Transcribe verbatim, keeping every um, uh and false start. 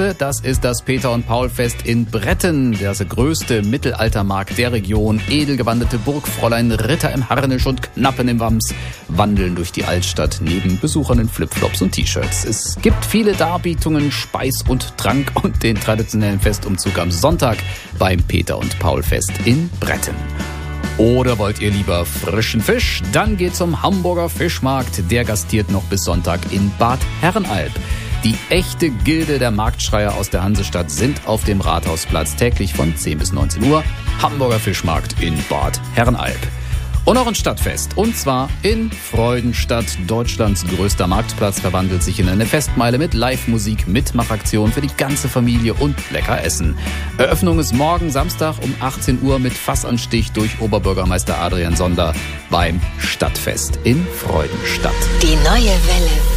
heute, das ist das Peter und Paul Fest in Bretten, das größte Mittelaltermarkt der Region. Edelgewandete Burgfräulein, Ritter im Harnisch und Knappen im Wams wandeln durch die Altstadt neben Besuchern in Flipflops und T-Shirts. Es gibt viele Darbietungen, Speis und Trank und den traditionellen Festumzug am Sonntag beim Peter und Paul Fest in Bretten. Oder wollt ihr lieber frischen Fisch? Dann geht zum Hamburger Fischmarkt. Der gastiert noch bis Sonntag in Bad Herrenalb. Die echte Gilde der Marktschreier aus der Hansestadt sind auf dem Rathausplatz täglich von zehn bis neunzehn Uhr. Hamburger Fischmarkt in Bad Herrenalb. Und auch ein Stadtfest. Und zwar in Freudenstadt. Deutschlands größter Marktplatz verwandelt sich in eine Festmeile mit Live-Musik, Mitmachaktion für die ganze Familie und lecker Essen. Eröffnung ist morgen Samstag um achtzehn Uhr mit Fassanstich durch Oberbürgermeister Adrian Sonder beim Stadtfest in Freudenstadt. Die neue Welle.